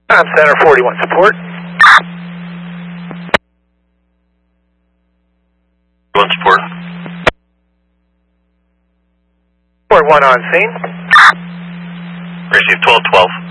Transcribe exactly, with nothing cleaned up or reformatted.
On center forty-one support. One support. Support one on scene. Receive twelve twelve.